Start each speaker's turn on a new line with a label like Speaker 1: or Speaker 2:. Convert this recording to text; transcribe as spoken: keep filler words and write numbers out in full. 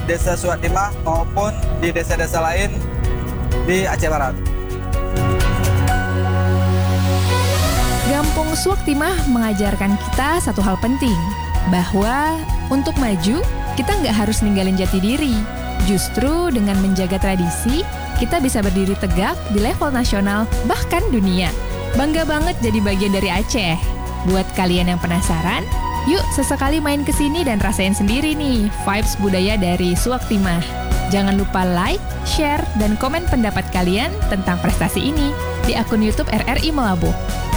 Speaker 1: Desa Suak Timah maupun di desa-desa lain di Aceh Barat.
Speaker 2: Gampung Suak Timah mengajarkan kita satu hal penting, bahwa untuk maju, kita nggak harus ninggalin jati diri. Justru dengan menjaga tradisi, kita bisa berdiri tegak di level nasional, bahkan dunia. Bangga banget jadi bagian dari Aceh. Buat kalian yang penasaran, yuk sesekali main ke sini dan rasain sendiri nih vibes budaya dari Suak Timah. Jangan lupa like, share, dan komen pendapat kalian tentang prestasi ini di akun YouTube R R I Melabuh.